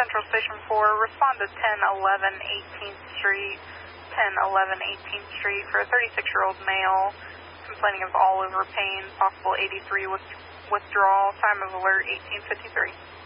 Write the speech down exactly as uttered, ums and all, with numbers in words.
Central Station four, respond to ten eleven eighteenth Street, ten eleven eighteenth Street for a thirty-six-year-old male complaining of all over pain, possible eighty-three with, withdrawal, time of alert eighteen fifty-three.